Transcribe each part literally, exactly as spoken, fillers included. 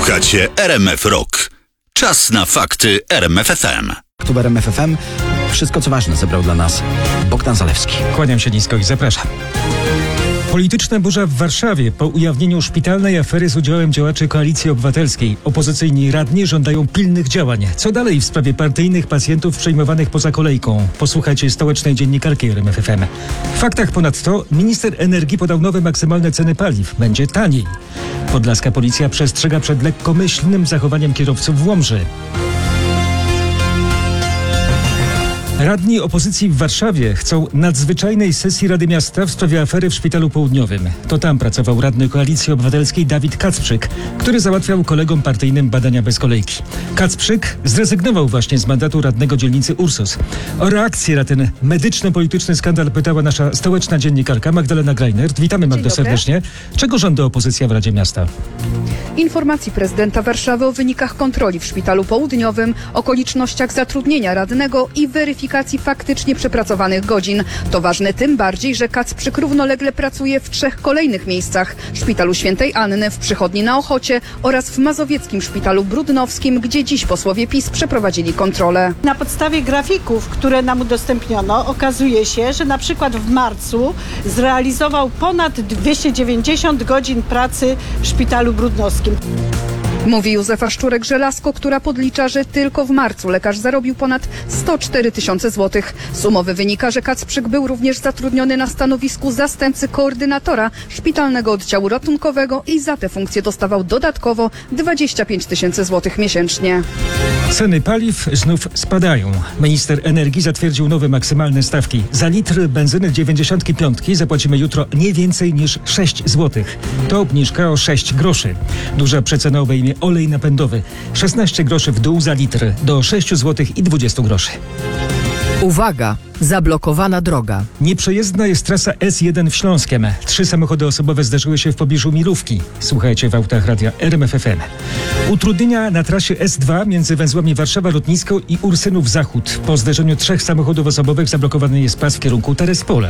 Słuchacie R M F Rock. Czas na fakty R M F F M. Tu w R M F F M wszystko co ważne zebrał dla nas Bogdan Zalewski. Kłaniam się nisko i zapraszam. Polityczna burza w Warszawie po ujawnieniu szpitalnej afery z udziałem działaczy Koalicji Obywatelskiej. Opozycyjni radni żądają pilnych działań. Co dalej w sprawie partyjnych pacjentów przejmowanych poza kolejką? Posłuchajcie stołecznej dziennikarki R M F F M. W faktach ponadto minister energii podał nowe maksymalne ceny paliw. Będzie taniej. Podlaska policja przestrzega przed lekkomyślnym zachowaniem kierowców w Łomży. Radni opozycji w Warszawie chcą nadzwyczajnej sesji Rady Miasta w sprawie afery w Szpitalu Południowym. To tam pracował radny Koalicji Obywatelskiej Dawid Kacprzyk, który załatwiał kolegom partyjnym badania bez kolejki. Kacprzyk zrezygnował właśnie z mandatu radnego dzielnicy Ursus. O reakcję na ten medyczno-polityczny skandal pytała nasza stołeczna dziennikarka Magdalena Greinert. Witamy, Magdo, serdecznie. Czego żąda opozycja w Radzie Miasta? Informacji prezydenta Warszawy o wynikach kontroli w Szpitalu Południowym, okolicznościach zatrudnienia radnego i weryfikacji faktycznie przepracowanych godzin. To ważne tym bardziej, że Kacprzyk równolegle pracuje w trzech kolejnych miejscach. Szpitalu Świętej Anny, w Przychodni na Ochocie oraz w Mazowieckim Szpitalu Brudnowskim, gdzie dziś posłowie PiS przeprowadzili kontrolę. Na podstawie grafików, które nam udostępniono, okazuje się, że na przykład w marcu zrealizował ponad dwieście dziewięćdziesiąt godzin pracy w Szpitalu Brudnowskim. Mówi Józefa Szczurek-Żelazko, która podlicza, że tylko w marcu lekarz zarobił ponad sto cztery tysiące złotych. Z umowy wynika, że Kacprzyk był również zatrudniony na stanowisku zastępcy koordynatora szpitalnego oddziału ratunkowego i za tę funkcję dostawał dodatkowo dwadzieścia pięć tysięcy złotych miesięcznie. Ceny paliw znów spadają. Minister energii zatwierdził nowe maksymalne stawki. Za litr benzyny dziewięćdziesiąt pięć zapłacimy jutro nie więcej niż sześć złotych. To obniżka o sześć groszy. Duża przecena obejmie olej napędowy. szesnaście groszy w dół za litr do sześć złotych i dwadzieścia groszy. Uwaga! Zablokowana droga. Nieprzejezdna jest trasa S jeden w Śląskiem. Trzy samochody osobowe zdarzyły się w pobliżu Milówki. Słuchajcie w autach radia R M F F M. Utrudnienia na trasie S dwa między węzłami Warszawa Lotnisko i Ursynów Zachód. Po zderzeniu trzech samochodów osobowych zablokowany jest pas w kierunku Terespola.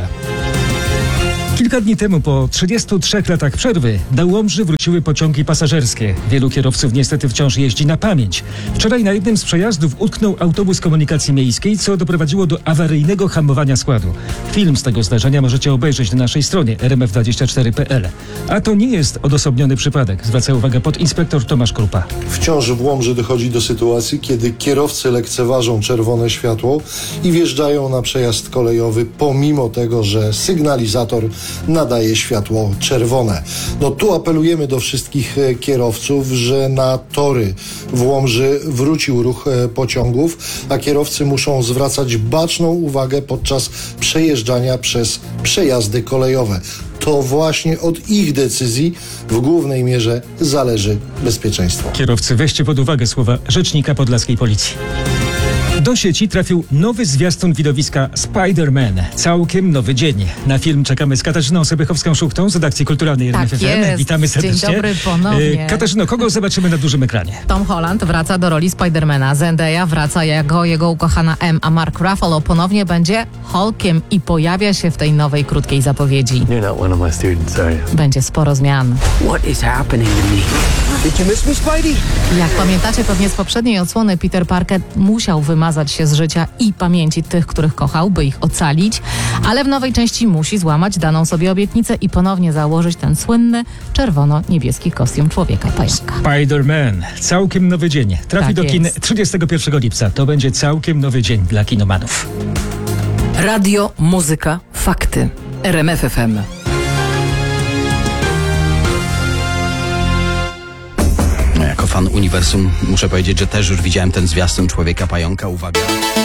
Kilka dni temu, po trzydziestu trzech latach przerwy, do Łomży wróciły pociągi pasażerskie. Wielu kierowców niestety wciąż jeździ na pamięć. Wczoraj na jednym z przejazdów utknął autobus komunikacji miejskiej, co doprowadziło do awaryjnego hamowania składu. Film z tego zdarzenia możecie obejrzeć na naszej stronie r m f dwadzieścia cztery kropka p l. A to nie jest odosobniony przypadek, zwraca uwagę podinspektor Tomasz Krupa. Wciąż w Łomży dochodzi do sytuacji, kiedy kierowcy lekceważą czerwone światło i wjeżdżają na przejazd kolejowy, pomimo tego, że sygnalizator nadaje światło czerwone. No tu apelujemy do wszystkich kierowców, że na tory w Łomży wrócił ruch pociągów, a kierowcy muszą zwracać baczną uwagę podczas przejeżdżania przez przejazdy kolejowe. To właśnie od ich decyzji w głównej mierze zależy bezpieczeństwo. Kierowcy, weźcie pod uwagę słowa rzecznika podlaskiej policji. Do sieci trafił nowy zwiastun widowiska Spider-Man. Całkiem nowy dzień. Na film czekamy z Katarzyną Sebychowską-Szuchtą z redakcji kulturalnej R M F F M. Tak Witamy serdecznie. Dzień dobry ponownie. Katarzyno, kogo zobaczymy na dużym ekranie? Tom Holland wraca do roli Spidermana. Zendaya wraca jako jego ukochana M, a Mark Ruffalo ponownie będzie Hulkiem i pojawia się w tej nowej krótkiej zapowiedzi. You're not one of my students, are you? Będzie sporo zmian. What is happening to me? Did you miss me, Spidey? Jak pamiętacie pewnie z poprzedniej odsłony, Peter Parker musiał wymazać się z życia i pamięci tych, których kochał, by ich ocalić, ale w nowej części musi złamać daną sobie obietnicę i ponownie założyć ten słynny czerwono-niebieski kostium człowieka-pająka. Spider-Man. Całkiem nowy dzień. Trafi Tak do kin jest. trzydziestego pierwszego lipca. To będzie całkiem nowy dzień dla kinomanów. Radio, muzyka, fakty. R M F F M. No, jako fan uniwersum muszę powiedzieć, że też już widziałem ten zwiastun Człowieka Pająka. Uwaga.